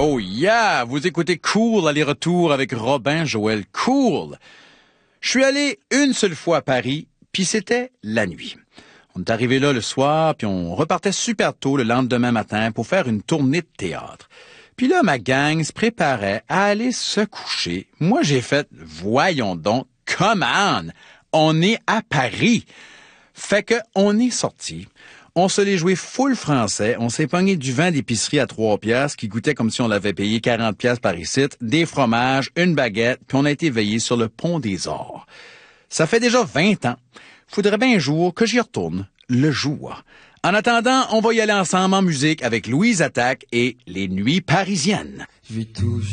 Oh yeah! Vous écoutez Cool, aller-retour avec Robin Joël Cool. Je suis allé une seule fois à Paris, puis c'était la nuit. On est arrivé là le soir, puis on repartait super tôt le lendemain matin pour faire une tournée de théâtre. Puis là, ma gang se préparait à aller se coucher. Moi, j'ai fait, voyons donc, come on est à Paris. Fait que on est sorti. On se l'est joué full français. On s'est pogné du vin d'épicerie à 3 piastres qui goûtait comme si on l'avait payé 40 piastres par ici, des fromages, une baguette, puis on a été veillé sur le pont des Arts. Ça fait déjà 20 ans. Faudrait bien un jour que j'y retourne, le jour. En attendant, on va y aller ensemble en musique avec Louise Attaque et Les Nuits Parisiennes. Je vais toujours